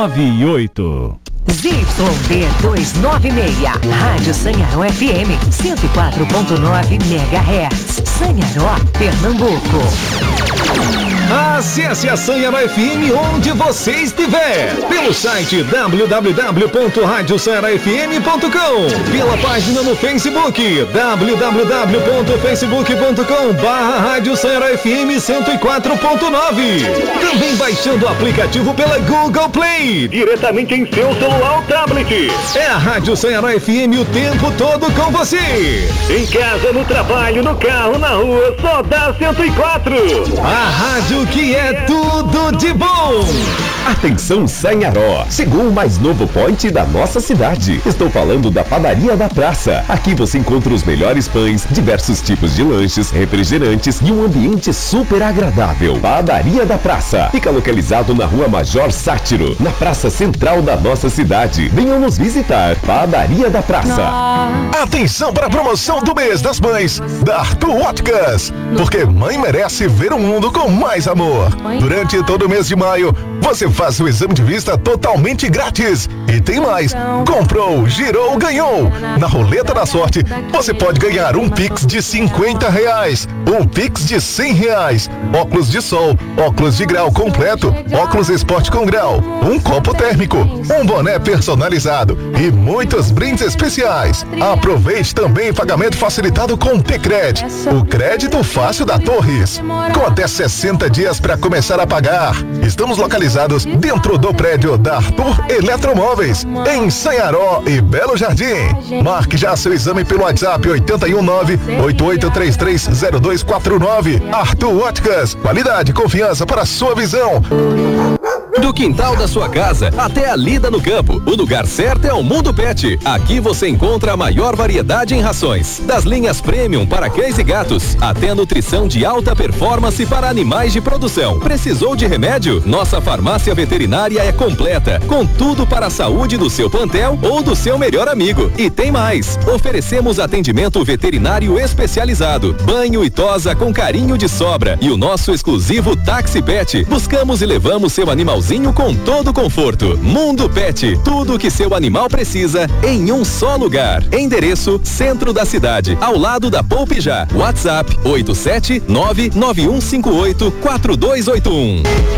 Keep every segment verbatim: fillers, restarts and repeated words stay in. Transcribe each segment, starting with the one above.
nove oito. Z Y D duzentos e noventa e seis, Rádio Sanharó F M, cento e quatro ponto nove megahertz, Sanharó, Pernambuco. Acesse a Sanharó F M onde você estiver, pelo site w w w ponto rádio sanharó f m ponto com, pela página no Facebook, w w w ponto facebook ponto com barra Rádio Sanharó F M cento e quatro ponto nove. Também baixando o aplicativo pela Google Play, diretamente em seu celular ou tablet. É a Rádio Sanharó F M o tempo todo com você. Em casa, no trabalho, no carro, na rua, só dá cento e quatro. A rádio que é tudo de bom. Atenção Sanharó, chegou o mais novo point da nossa cidade. Estou falando da Padaria da Praça. Aqui você encontra os melhores pães, diversos tipos de lanches, refrigerantes e um ambiente super agradável. Padaria da Praça fica localizado na Rua Major Sátiro, na praça central da nossa cidade. Venham nos visitar. Padaria da Praça. Atenção para a promoção do mês das mães da Arthur Óticas, porque mãe merece ver o mundo com mais amor. Durante todo o mês de maio, você faz o exame de vista totalmente grátis. E tem mais, comprou, girou, ganhou. Na roleta da sorte, você pode ganhar um Pix de cinquenta reais, um Pix de cem reais, óculos de sol, óculos de grau completo, óculos esporte com grau, um copo térmico, um boné personalizado e muitos brindes especiais. Aproveite também pagamento facilitado com o T-Cred, o crédito fácil da Torres, com até sessenta dias para começar a pagar. Estamos localizados dentro do prédio da Arthur Eletromóveis, em Sanharó e Belo Jardim. Marque já seu exame pelo WhatsApp oito um nove, oito oito três três zero dois quatro nove. Arthur Óticas, qualidade e confiança para a sua visão. Do quintal da sua casa até a lida no campo, o lugar certo é o Mundo Pet. Aqui você encontra a maior variedade em rações, das linhas premium para cães e gatos, até a nutrição de alta performance para animais de produção. Precisou de remédio? Nossa farmácia veterinária é completa, com tudo para a saúde do seu plantel ou do seu melhor amigo. E tem mais, oferecemos atendimento veterinário especializado, banho e tosa com carinho de sobra e o nosso exclusivo Táxi Pet. Buscamos e levamos seu animalzinho com todo conforto. Mundo Pet, tudo o que seu animal precisa em um só lugar. Endereço: centro da cidade, ao lado da Poupe Já. WhatsApp oito sete nove nove um cinco oito quatro dois oito um.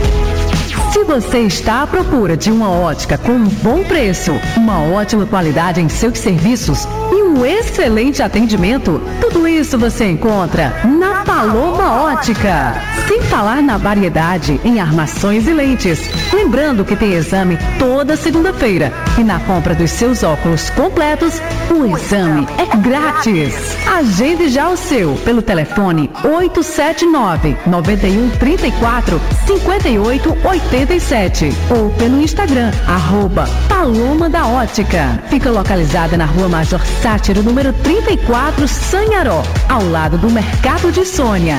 Se você está à procura de uma ótica com um bom preço, uma ótima qualidade em seus serviços e um excelente atendimento, tudo isso você encontra na Paloma Ótica. Sem falar na variedade em armações e lentes. Lembrando que tem exame toda segunda-feira e na compra dos seus óculos completos, o exame é grátis. Agende já o seu pelo telefone oito sete nove, nove um três quatro, cinco oito oito sete ou pelo Instagram, arroba Paloma da Ótica. Fica localizada na Rua Major Sátiro, número trinta e quatro, Sanharó, ao lado do Mercado de Sônia.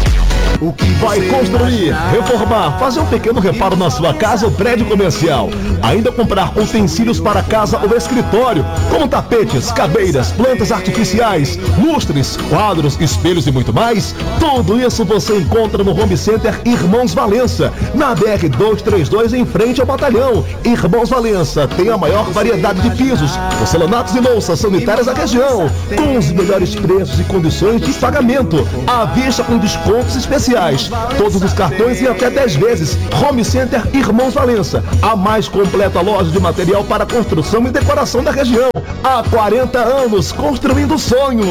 O que vai construir, reformar, fazer um pequeno reparo na sua casa ou prédio comercial, ainda comprar utensílios para casa ou escritório, como tapetes, cadeiras, plantas artificiais, lustres, quadros, espelhos e muito mais, tudo isso você encontra no Home Center Irmãos Valença, na B R duzentos e trinta e dois, em frente ao batalhão. Irmãos Valença tem a maior variedade de pisos, porcelanatos e louças sanitárias da região, com os melhores preços e condições de pagamento, à vista com descontos especiais. Todos os cartões em até dez vezes. Home Center Irmãos Valença, a mais completa loja de material para construção e decoração da região. Há quarenta anos, construindo sonho.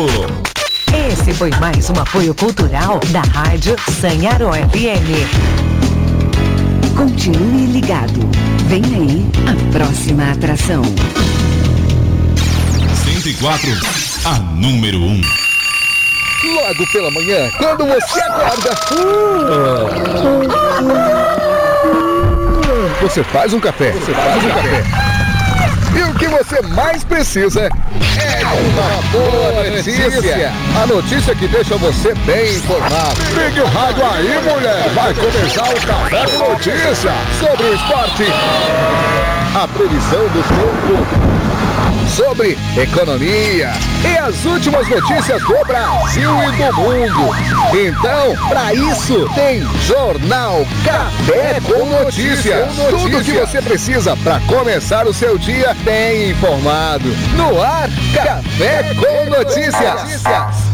Esse foi mais um apoio cultural da Rádio Sanharó F M. Continue ligado. Vem aí a próxima atração. cento e quatro, a número um. Logo pela manhã, quando você acorda, você faz um café, você faz um café. E o que você mais precisa é Uma boa notícia. A notícia que deixa você bem informado. Ligue o rádio aí, mulher. Vai começar o Café com Notícia. Sobre o esporte, a previsão do tempo, sobre economia e as últimas notícias do Brasil e do mundo. Então, para isso, tem Jornal Café com Notícias. Tudo que você precisa para começar o seu dia bem informado. No ar, Café com Notícias.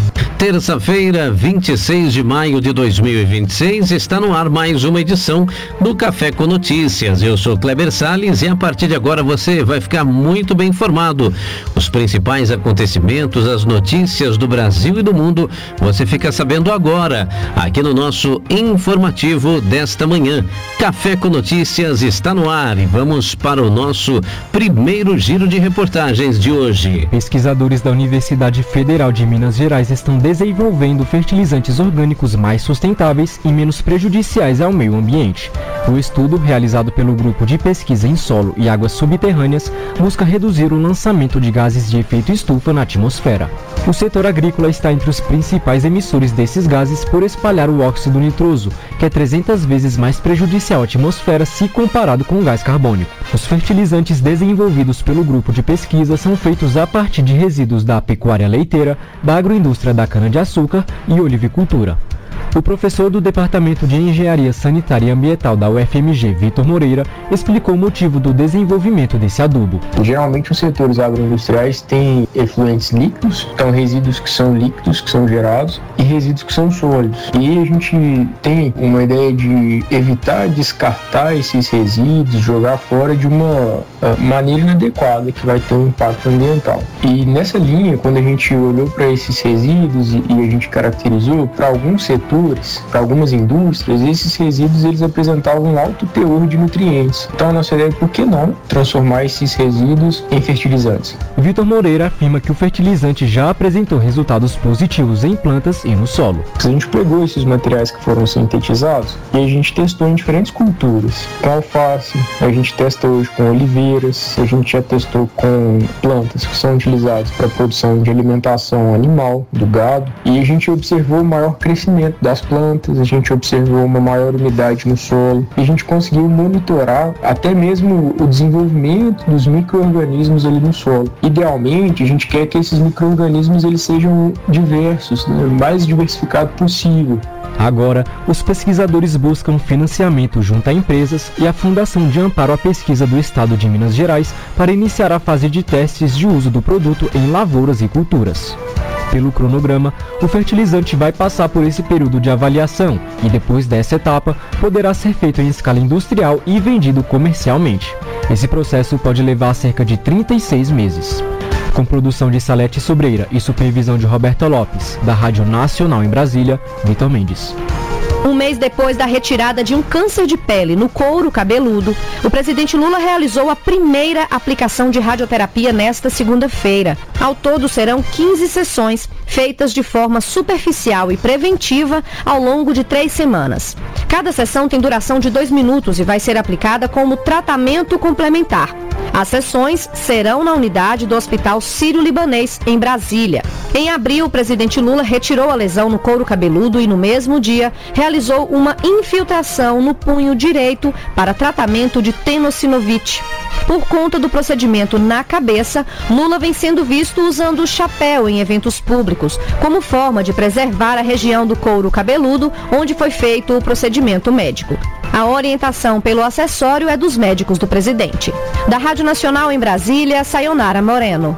Terça-feira, vinte e seis de maio de dois mil e vinte e seis, está no ar mais uma edição do Café com Notícias. Eu sou Kleber Salles e a partir de agora você vai ficar muito bem informado. Os principais acontecimentos, as notícias do Brasil e do mundo, você fica sabendo agora, aqui no nosso informativo desta manhã. Café com Notícias está no ar e vamos para o nosso primeiro giro de reportagens de hoje. Pesquisadores da Universidade Federal de Minas Gerais estão desenvolvendo fertilizantes orgânicos mais sustentáveis e menos prejudiciais ao meio ambiente. O estudo, realizado pelo Grupo de Pesquisa em Solo e Águas Subterrâneas, busca reduzir o lançamento de gases de efeito estufa na atmosfera. O setor agrícola está entre os principais emissores desses gases por espalhar o óxido nitroso, que é trezentas vezes mais prejudicial à atmosfera se comparado com o gás carbônico. Os fertilizantes desenvolvidos pelo grupo de pesquisa são feitos a partir de resíduos da pecuária leiteira, da agroindústria da cana-de-açúcar e olivicultura. O professor do Departamento de Engenharia Sanitária e Ambiental da U F M G, Vitor Moreira, explicou o motivo do desenvolvimento desse adubo. Geralmente os setores agroindustriais têm efluentes líquidos, então resíduos que são líquidos, que são gerados, e resíduos que são sólidos. E a gente tem uma ideia de evitar descartar esses resíduos, jogar fora de uma maneira inadequada que vai ter um impacto ambiental. E nessa linha, quando a gente olhou para esses resíduos e, e a gente caracterizou, para alguns setores, para algumas indústrias, esses resíduos eles apresentavam um alto teor de nutrientes. Então a nossa ideia é, por que não transformar esses resíduos em fertilizantes? Vitor Moreira afirma que o fertilizante já apresentou resultados positivos em plantas e no solo. A gente pegou esses materiais que foram sintetizados e a gente testou em diferentes culturas. Com alface, a gente testa hoje com oliveiras, a gente já testou com plantas que são utilizadas para a produção de alimentação animal, do gado, e a gente observou o maior crescimento das plantas, a gente observou uma maior umidade no solo e a gente conseguiu monitorar até mesmo o desenvolvimento dos micro-organismos ali no solo. Idealmente, a gente quer que esses micro-organismos eles sejam diversos, né, o mais diversificado possível. Agora, os pesquisadores buscam financiamento junto a empresas e a Fundação de Amparo à Pesquisa do Estado de Minas Gerais para iniciar a fase de testes de uso do produto em lavouras e culturas. Pelo cronograma, o fertilizante vai passar por esse período de avaliação e depois dessa etapa poderá ser feito em escala industrial e vendido comercialmente. Esse processo pode levar cerca de trinta e seis meses. Com produção de Salete Sobreira e supervisão de Roberta Lopes, da Rádio Nacional em Brasília, Vitor Mendes. Um mês depois da retirada de um câncer de pele no couro cabeludo, o presidente Lula realizou a primeira aplicação de radioterapia nesta segunda-feira. Ao todo, serão quinze sessões, feitas de forma superficial e preventiva ao longo de três semanas. Cada sessão tem duração de dois minutos e vai ser aplicada como tratamento complementar. As sessões serão na unidade do Hospital Sírio-Libanês, em Brasília. Em abril, o presidente Lula retirou a lesão no couro cabeludo e, no mesmo dia, realizou uma infiltração no punho direito para tratamento de tenossinovite. Por conta do procedimento na cabeça, Lula vem sendo visto usando o chapéu em eventos públicos, como forma de preservar a região do couro cabeludo onde foi feito o procedimento médico. A orientação pelo acessório é dos médicos do presidente. Da Rádio Nacional em Brasília, Sayonara Moreno.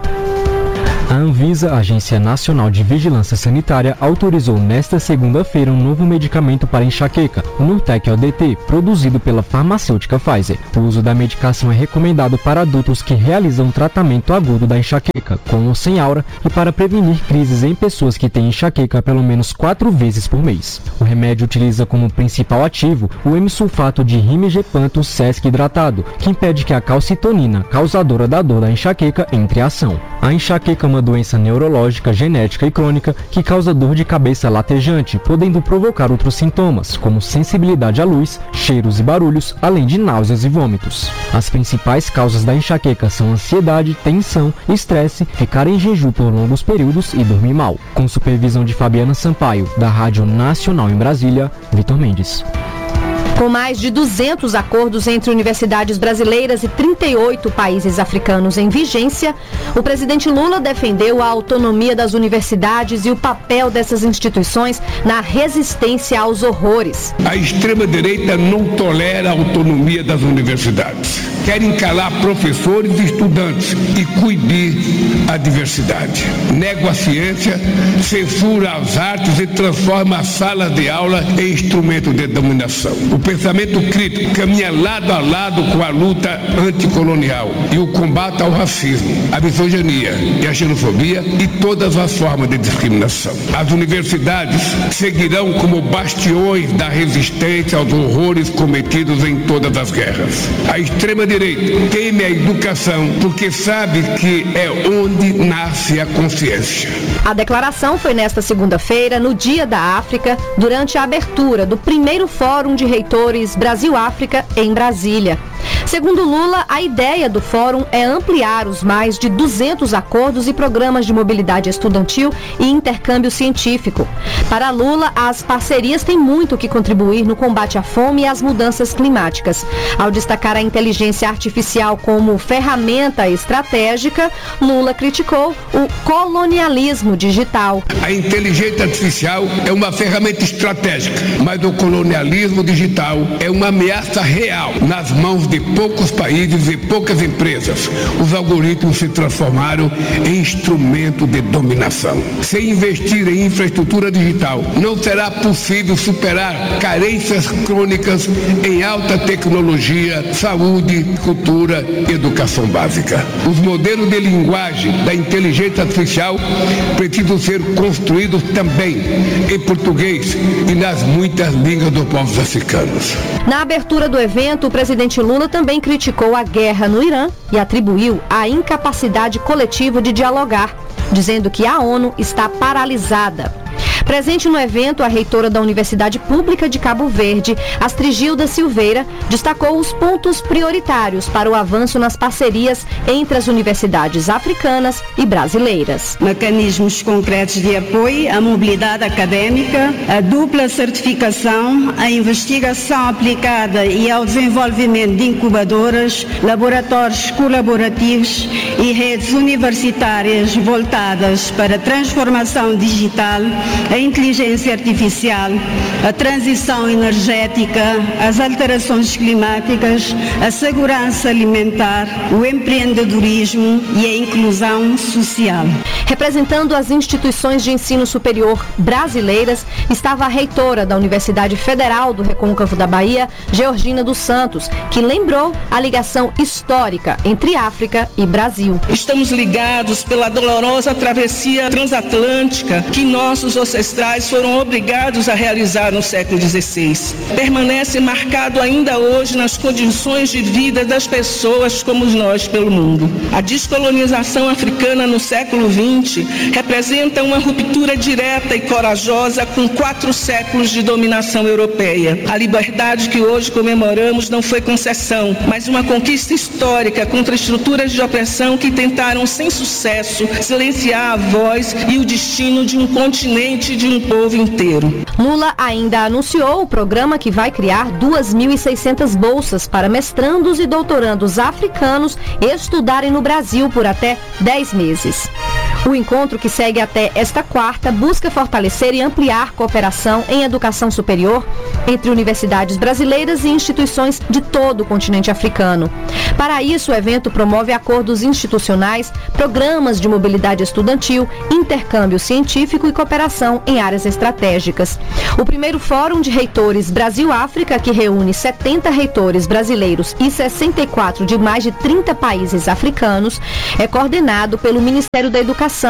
A Anvisa, Agência Nacional de Vigilância Sanitária, autorizou nesta segunda-feira um novo medicamento para enxaqueca, o Nurtec O D T, produzido pela farmacêutica Pfizer. O uso da medicação é recomendado para adultos que realizam tratamento agudo da enxaqueca, com ou sem aura, e para prevenir crises em pessoas que têm enxaqueca pelo menos quatro vezes por mês. O remédio utiliza como principal ativo o hemisulfato de rimigepanto sesc hidratado, que impede que a calcitonina, causadora da dor da enxaqueca, entre em ação. A enxaqueca é uma doença neurológica, genética e crônica que causa dor de cabeça latejante, podendo provocar outros sintomas, como sensibilidade à luz, cheiros e barulhos, além de náuseas e vômitos. As principais causas da enxaqueca são ansiedade, tensão, estresse, ficar em jejum por longos períodos e dormir mal. Com supervisão de Fabiana Sampaio, da Rádio Nacional em Brasília, Vitor Mendes. Com mais de duzentos acordos entre universidades brasileiras e trinta e oito países africanos em vigência, o presidente Lula defendeu a autonomia das universidades e o papel dessas instituições na resistência aos horrores. A extrema-direita não tolera a autonomia das universidades. Querem calar professores e estudantes e coibir a diversidade. Nego a ciência, censura as artes e transforma a sala de aula em instrumento de dominação. O pensamento crítico caminha lado a lado com a luta anticolonial e o combate ao racismo, à misoginia e à xenofobia e todas as formas de discriminação. As universidades seguirão como bastiões da resistência aos horrores cometidos em todas as guerras. A extrema-direita teme a educação porque sabe que é onde nasce a consciência. A declaração foi nesta segunda-feira, no Dia da África, durante a abertura do primeiro Fórum de Reitores Brasil-África em Brasília. Segundo Lula, a ideia do fórum é ampliar os mais de duzentos acordos e programas de mobilidade estudantil e intercâmbio científico. Para Lula, as parcerias têm muito que contribuir no combate à fome e às mudanças climáticas. Ao destacar a inteligência artificial como ferramenta estratégica, Lula criticou o colonialismo digital. A inteligência artificial é uma ferramenta estratégica, mas o colonialismo digital é uma ameaça real nas mãos de poucos países e poucas empresas. Os algoritmos se transformaram em instrumento de dominação. Se investir em infraestrutura digital, não será possível superar carências crônicas em alta tecnologia, saúde, cultura e educação básica. Os modelos de linguagem da inteligência artificial precisam ser construídos também em português e nas muitas línguas dos povos africanos. Na abertura do evento, o presidente Lula também criticou a guerra no Irã e atribuiu a incapacidade coletiva de dialogar, dizendo que a ONU está paralisada. Presente no evento, a reitora da Universidade Pública de Cabo Verde, Astrigilda Silveira, destacou os pontos prioritários para o avanço nas parcerias entre as universidades africanas e brasileiras. Mecanismos concretos de apoio à mobilidade acadêmica, a dupla certificação, a investigação aplicada e ao desenvolvimento de incubadoras, laboratórios colaborativos e redes universitárias voltadas para a transformação digital, a inteligência artificial, a transição energética, as alterações climáticas, a segurança alimentar, o empreendedorismo e a inclusão social. Representando as instituições de ensino superior brasileiras, estava a reitora da Universidade Federal do Recôncavo da Bahia, Georgina dos Santos, que lembrou a ligação histórica entre África e Brasil. Estamos ligados pela dolorosa travessia transatlântica que nossos ancestrais foram obrigados a realizar no século dezesseis. Permanece marcado ainda hoje nas condições de vida das pessoas como nós pelo mundo. A descolonização africana no século vinte representa uma ruptura direta e corajosa com quatro séculos de dominação europeia. A liberdade que hoje comemoramos não foi concessão, mas uma conquista histórica contra estruturas de opressão que tentaram sem sucesso silenciar a voz e o destino de um continente e de um povo inteiro. Lula ainda anunciou o programa que vai criar duas mil e seiscentas bolsas para mestrandos e doutorandos africanos estudarem no Brasil por até dez meses. O encontro, que segue até esta quarta, busca fortalecer e ampliar cooperação em educação superior entre universidades brasileiras e instituições de todo o continente africano. Para isso, o evento promove acordos institucionais, programas de mobilidade estudantil, intercâmbio científico e cooperação em áreas estratégicas. O primeiro Fórum de Reitores Brasil-África, que reúne setenta reitores brasileiros e sessenta e quatro de mais de trinta países africanos, é coordenado pelo Ministério da Educação,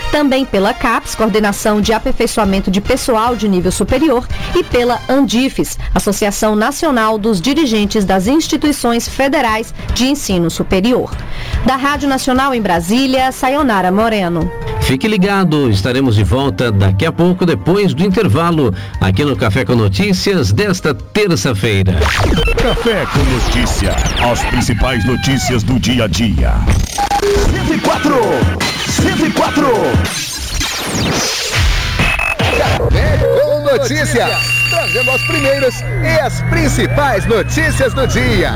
também pela CAPES, Coordenação de Aperfeiçoamento de Pessoal de Nível Superior, e pela ANDIFES, Associação Nacional dos Dirigentes das Instituições Federais de Ensino Superior. Da Rádio Nacional em Brasília, Sayonara Moreno. Fique ligado, estaremos de volta daqui a pouco, depois do intervalo, aqui no Café com Notícias desta terça-feira. Café com Notícia, as principais notícias do dia a dia. cento e quatro, cento e quatro. Café com Notícias, trazendo as primeiras e as principais notícias do dia.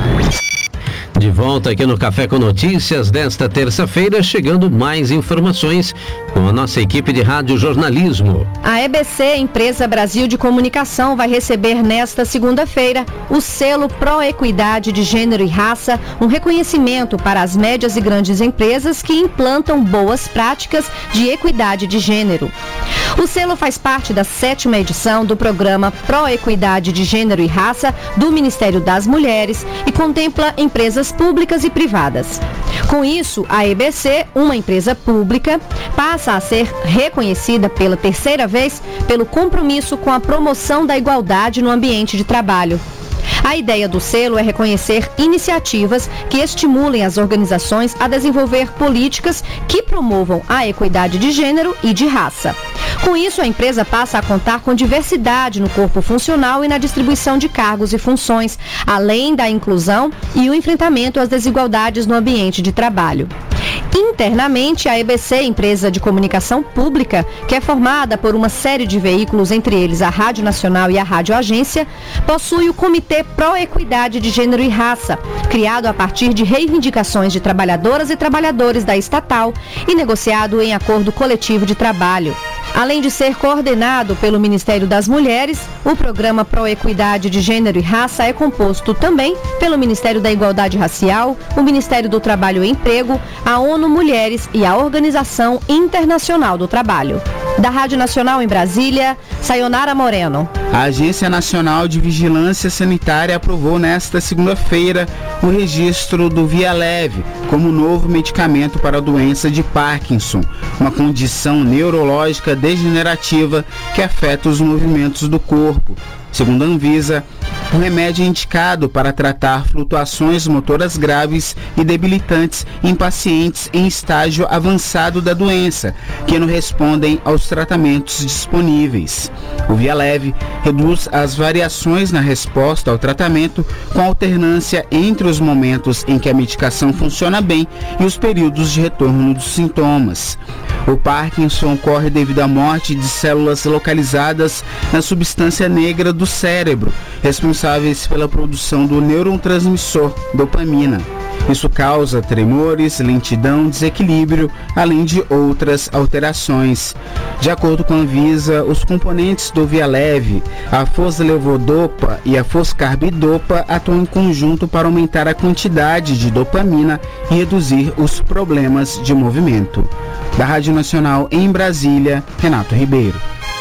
De volta aqui no Café com Notícias desta terça-feira, chegando mais informações com a nossa equipe de rádio jornalismo. A E B C, Empresa Brasil de Comunicação, vai receber nesta segunda-feira o selo Proequidade de Gênero e Raça, um reconhecimento para as médias e grandes empresas que implantam boas práticas de equidade de gênero. O selo faz parte da sétima edição do programa Proequidade de Gênero e Raça do Ministério das Mulheres e contempla empresas públicas e privadas. Com isso, a E B C, uma empresa pública, passa a ser reconhecida pela terceira vez pelo compromisso com a promoção da igualdade no ambiente de trabalho. A ideia do selo é reconhecer iniciativas que estimulem as organizações a desenvolver políticas que promovam a equidade de gênero e de raça. Com isso, a empresa passa a contar com diversidade no corpo funcional e na distribuição de cargos e funções, além da inclusão e o enfrentamento às desigualdades no ambiente de trabalho. Internamente, a E B C, empresa de comunicação pública, que é formada por uma série de veículos, entre eles a Rádio Nacional e a Rádio Agência, possui o Comitê Proequidade de Gênero e Raça, criado a partir de reivindicações de trabalhadoras e trabalhadores da estatal e negociado em acordo coletivo de trabalho. Além de ser coordenado pelo Ministério das Mulheres, o programa Proequidade de Gênero e Raça é composto também pelo Ministério da Igualdade Racial, o Ministério do Trabalho e Emprego, a ONU Mulheres e a Organização Internacional do Trabalho. Da Rádio Nacional em Brasília, Sayonara Moreno. A Agência Nacional de Vigilância Sanitária aprovou nesta segunda-feira o registro do Vialeve como novo medicamento para a doença de Parkinson, uma condição neurológica degenerativa que afeta os movimentos do corpo. Segundo a Anvisa, o remédio é indicado para tratar flutuações motoras graves e debilitantes em pacientes em estágio avançado da doença, que não respondem aos tratamentos disponíveis. O Vialeve reduz as variações na resposta ao tratamento com alternância entre os momentos em que a medicação funciona bem e os períodos de retorno dos sintomas. O Parkinson ocorre devido à morte de células localizadas na substância negra do cérebro, responsáveis pela produção do neurotransmissor dopamina. Isso causa tremores, lentidão, desequilíbrio, além de outras alterações. De acordo com a Anvisa, os componentes do Vialeve, a foslevodopa e a foscarbidopa, atuam em conjunto para aumentar a quantidade de dopamina e reduzir os problemas de movimento. Da Rádio Nacional em Brasília, Renato Ribeiro.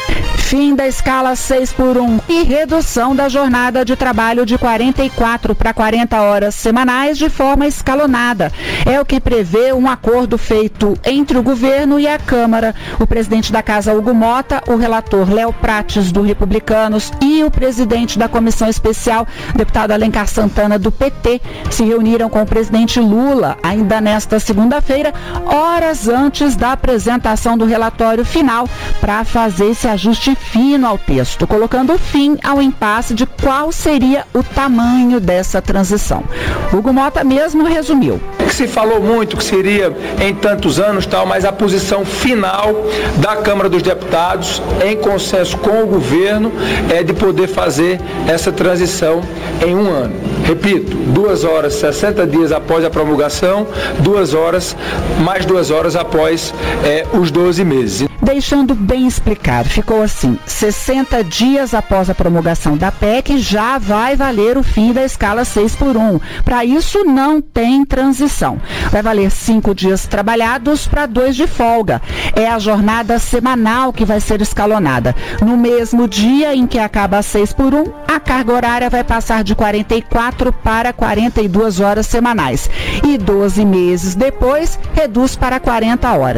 Fim da escala seis por um e redução da jornada de trabalho de quarenta e quatro para quarenta horas semanais de forma escalonada. É o que prevê um acordo feito entre o governo e a Câmara. O presidente da Casa, Hugo Mota, o relator Léo Prates, do Republicanos, e o presidente da Comissão Especial, deputado Alencar Santana, do P T, se reuniram com o presidente Lula ainda nesta segunda-feira, horas antes da apresentação do relatório final, para fazer esse ajuste fino ao texto, colocando fim ao impasse de qual seria o tamanho dessa transição. Hugo Mota mesmo resumiu. Se falou muito que seria em tantos anos, tal, mas a posição final da Câmara dos Deputados, em consenso com o governo, é de poder fazer essa transição em um ano. Repito, duas horas, sessenta dias após a promulgação, duas horas, mais duas horas após é, os doze meses. Deixando bem explicado, ficou assim, sessenta dias após a promulgação da P E C, já vai valer o fim da escala seis por um. Para isso, não tem transição. Vai valer cinco dias trabalhados para dois de folga. É a jornada semanal que vai ser escalonada. No mesmo dia em que acaba a seis por um, a carga horária vai passar de quarenta e quatro para quarenta e duas horas semanais. E doze meses depois, reduz para quarenta horas.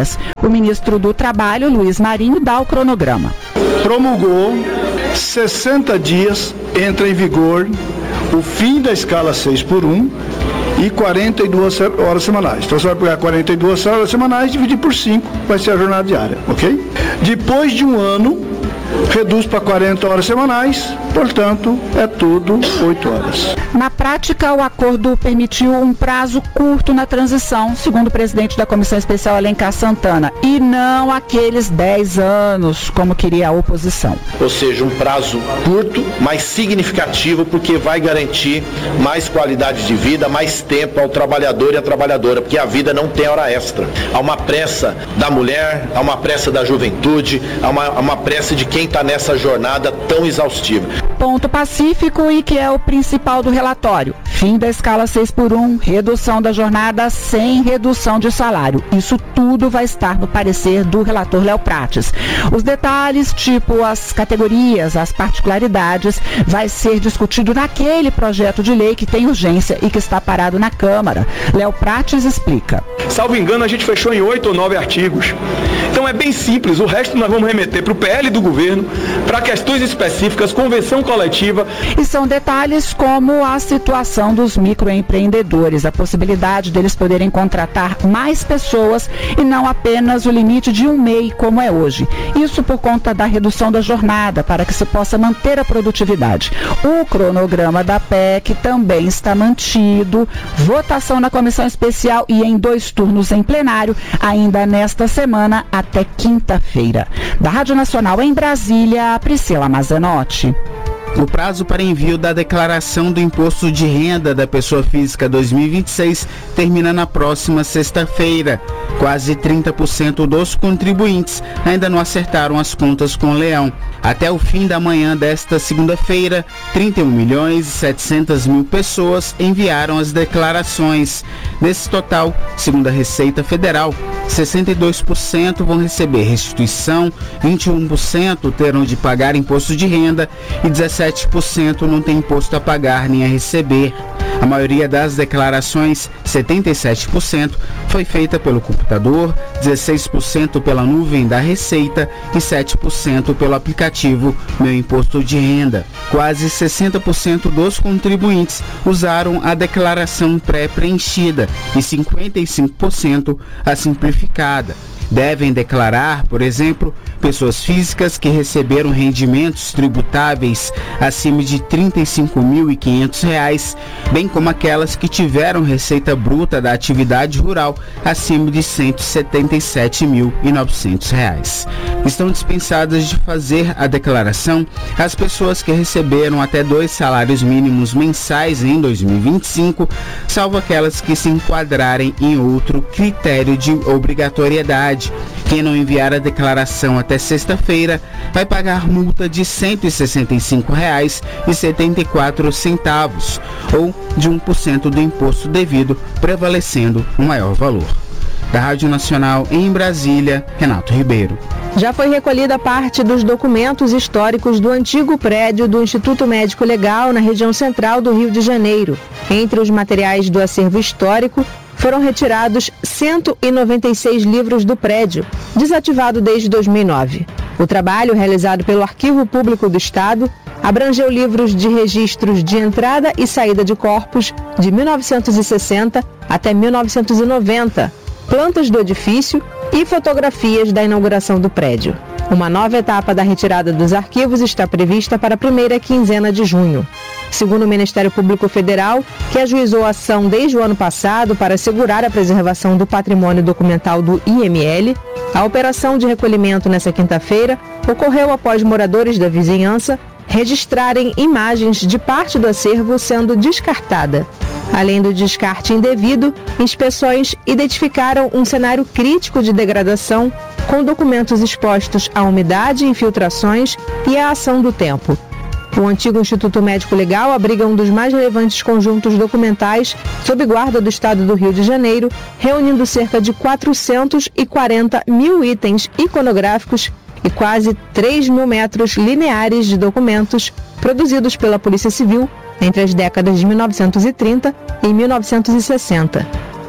O ministro do Trabalho, Luiz Marinho, dá o cronograma. Promulgou sessenta dias, entra em vigor o fim da escala seis por um e quarenta e duas horas semanais. Então você vai pegar quarenta e duas horas semanais, dividir por cinco, vai ser a jornada diária, ok? Depois de um ano, reduz para quarenta horas semanais, portanto, é tudo oito horas. Na prática, o acordo permitiu um prazo curto na transição, segundo o presidente da Comissão Especial, Alencar Santana, e não aqueles dez anos, como queria a oposição. Ou seja, um prazo curto, mas significativo, porque vai garantir mais qualidade de vida, mais tempo ao trabalhador e à trabalhadora, porque a vida não tem hora extra. Há uma pressa da mulher, há uma pressa da juventude, há uma, há uma pressa de quem está nessa jornada tão exaustiva. Ponto pacífico e que é o principal do relatório. Fim da escala seis por um, redução da jornada sem redução de salário. Isso tudo vai estar no parecer do relator Léo Prates. Os detalhes, tipo as categorias, as particularidades, vai ser discutido naquele projeto de lei que tem urgência e que está parado na Câmara. Léo Prates explica. Salvo engano, a gente fechou em oito ou nove artigos. Então é bem simples, o resto nós vamos remeter para o P L do governo, para questões específicas, convenção coletiva. E são detalhes como a situação dos microempreendedores, a possibilidade deles poderem contratar mais pessoas e não apenas o limite de um M E I, como é hoje. Isso por conta da redução da jornada, para que se possa manter a produtividade. O cronograma da P E C também está mantido, votação na comissão especial e em dois turnos em plenário, ainda nesta semana até quinta-feira. Da Rádio Nacional em Brasília, Priscila Mazenotti. O prazo para envio da declaração do Imposto de Renda da Pessoa Física dois mil e vinte e seis termina na próxima sexta-feira. Quase trinta por cento dos contribuintes ainda não acertaram as contas com o Leão. Até o fim da manhã desta segunda-feira, trinta e um milhões e setecentas mil pessoas enviaram as declarações. Desse total, segundo a Receita Federal, sessenta e dois por cento vão receber restituição, vinte e um por cento terão de pagar imposto de renda e dezessete por cento não tem imposto a pagar nem a receber. A maioria das declarações, setenta e sete por cento, foi feita pelo computador, dezesseis por cento pela nuvem da Receita e sete por cento pelo aplicativo Meu Imposto de Renda. Quase sessenta por cento dos contribuintes usaram a declaração pré-preenchida e cinquenta e cinco por cento a simplificada. Devem declarar, por exemplo, pessoas físicas que receberam rendimentos tributáveis acima de trinta e cinco mil e quinhentos reais, bem como aquelas que tiveram receita bruta da atividade rural acima de cento e setenta e sete mil e novecentos reais. Estão dispensadas de fazer a declaração as pessoas que receberam até dois salários mínimos mensais em dois mil e vinte e cinco, salvo aquelas que se enquadrarem em outro critério de obrigatoriedade. Quem não enviar a declaração até sexta-feira vai pagar multa de cento e sessenta e cinco reais e setenta e quatro centavos, ou de um por cento do imposto devido, prevalecendo o maior valor. Da Rádio Nacional em Brasília, Renato Ribeiro. Já foi recolhida parte dos documentos históricos do antigo prédio do Instituto Médico Legal na região central do Rio de Janeiro. Entre os materiais do acervo histórico, foram retirados cento e noventa e seis livros do prédio, desativado desde dois mil e nove. O trabalho, realizado pelo Arquivo Público do Estado, abrangeu livros de registros de entrada e saída de corpos de mil novecentos e sessenta até mil novecentos e noventa, plantas do edifício e fotografias da inauguração do prédio. Uma nova etapa da retirada dos arquivos está prevista para a primeira quinzena de junho. Segundo o Ministério Público Federal, que ajuizou a ação desde o ano passado para assegurar a preservação do patrimônio documental do I M L, a operação de recolhimento nesta quinta-feira ocorreu após moradores da vizinhança registrarem imagens de parte do acervo sendo descartada. Além do descarte indevido, inspeções identificaram um cenário crítico de degradação, com documentos expostos à umidade, infiltrações e à ação do tempo. O antigo Instituto Médico Legal abriga um dos mais relevantes conjuntos documentais sob guarda do Estado do Rio de Janeiro, reunindo cerca de quatrocentos e quarenta mil itens iconográficos e quase três mil metros lineares de documentos produzidos pela Polícia Civil entre as décadas de mil novecentos e trinta e mil novecentos e sessenta.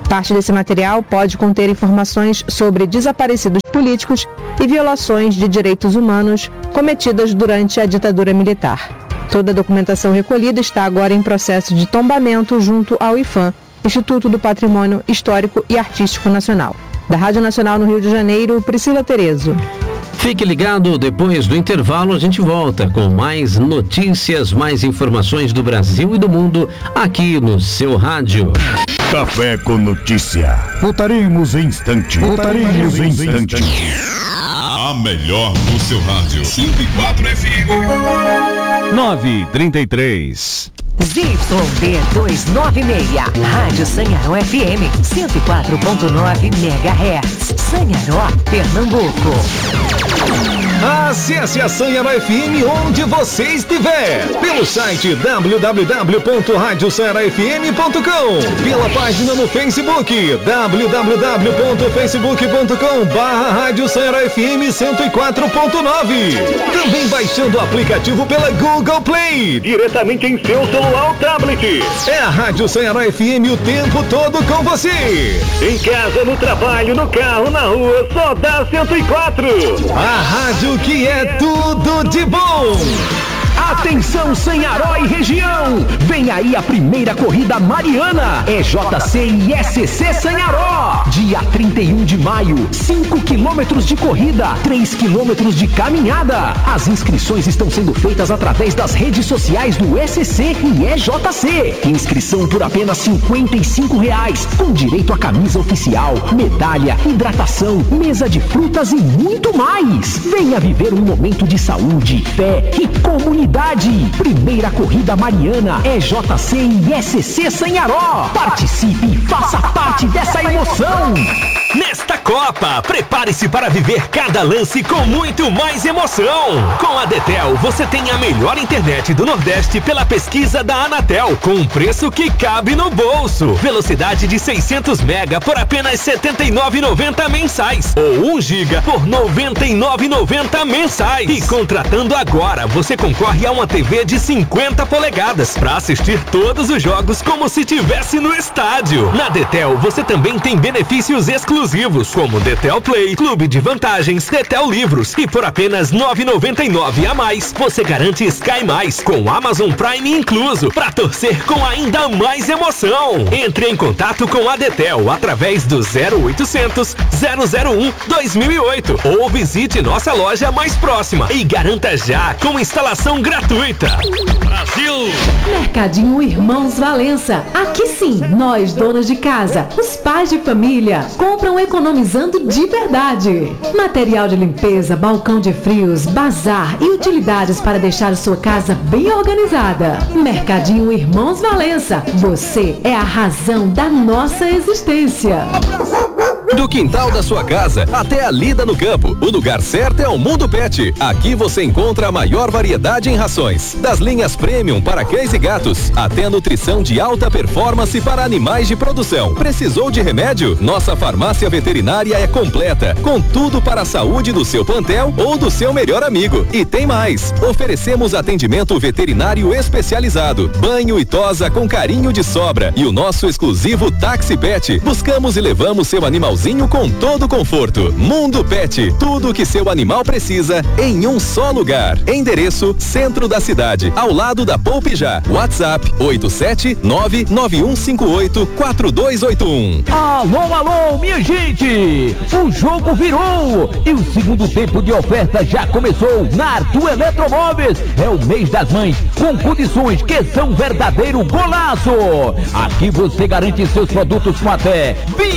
Parte desse material pode conter informações sobre desaparecidos políticos e violações de direitos humanos cometidas durante a ditadura militar. Toda a documentação recolhida está agora em processo de tombamento junto ao IPHAN, Instituto do Patrimônio Histórico e Artístico Nacional. Da Rádio Nacional no Rio de Janeiro, Priscila Terezo. Fique ligado, depois do intervalo a gente volta com mais notícias, mais informações do Brasil e do mundo aqui no seu rádio. Café com Notícia. Voltaremos em instante. Voltaremos em instante. A melhor no seu rádio. cento e quatro F M. nove e trinta e três. Z Y D duzentos e noventa e seis, Rádio Sanharó F M, cento e quatro ponto nove megahertz, Sanharó, Pernambuco. Acesse a Sanharó F M onde você estiver, pelo site w w w ponto rádio sanharó f m ponto com, pela página no Facebook, w w w ponto facebook ponto com barra rádio sanharó f m cento e quatro ponto nove. Também baixando o aplicativo pela Google Play, diretamente em seu celular ou tablet. É a Rádio Sanharó F M o tempo todo com você. Em casa, no trabalho, no carro, na rua, só dá cento e quatro. A rádio que é tudo de bom. Atenção Sanharó e região, vem aí a primeira corrida mariana, E J C e S C Sanharó, dia trinta e um de maio, cinco quilômetros de corrida, três quilômetros de caminhada. As inscrições estão sendo feitas através das redes sociais do S C e E J C. Inscrição por apenas cinquenta e cinco reais, com direito a camisa oficial, medalha, hidratação, mesa de frutas e muito mais. Venha viver um momento de saúde, fé e comunidade. Primeira corrida mariana, E J C e S C Sanharó. Participe e faça parte dessa emoção. Nesta Copa, prepare-se para viver cada lance com muito mais emoção. Com a Detel, você tem a melhor internet do Nordeste pela pesquisa da Anatel, com um preço que cabe no bolso. Velocidade de seiscentos mega por apenas setenta e nove reais e noventa centavos mensais, ou um giga por noventa e nove reais e noventa centavos mensais. E contratando agora, você concorre a uma T V de cinquenta polegadas para assistir todos os jogos como se estivesse no estádio. Na Detel, você também tem benefícios exclusivos, como Detel Play, Clube de Vantagens, Detel Livros, e por apenas nove reais e noventa e nove centavos a mais, você garante Sky Mais, com Amazon Prime incluso, para torcer com ainda mais emoção. Entre em contato com a Detel através do zero oitocentos, zero zero um, dois mil e oito ou visite nossa loja mais próxima e garanta já com instalação gratuita. Brasil! Mercadinho Irmãos Valença. Aqui sim, nós donas de casa, os pais de família, compram economizando de verdade. Material de limpeza, balcão de frios, bazar e utilidades para deixar a sua casa bem organizada. Mercadinho Irmãos Valença. Você é a razão da nossa existência. Do quintal da sua casa até a lida no campo, o lugar certo é o Mundo Pet. Aqui você encontra a maior variedade em rações, das linhas premium para cães e gatos, até a nutrição de alta performance para animais de produção. Precisou de remédio? Nossa farmácia veterinária é completa, com tudo para a saúde do seu plantel ou do seu melhor amigo. E tem mais, oferecemos atendimento veterinário especializado, banho e tosa com carinho de sobra e o nosso exclusivo Táxi Pet. Buscamos e levamos seu animalzinho com todo conforto. Mundo Pet, tudo o que seu animal precisa em um só lugar. Endereço: centro da cidade, ao lado da Poupe Já. WhatsApp: oito sete nove nove um cinco oito quatro dois oito um. Alô, alô, minha gente! O jogo virou e o segundo tempo de oferta já começou na Arthur Eletromóveis. É o mês das mães com condições que são verdadeiro golaço. Aqui você garante seus produtos com até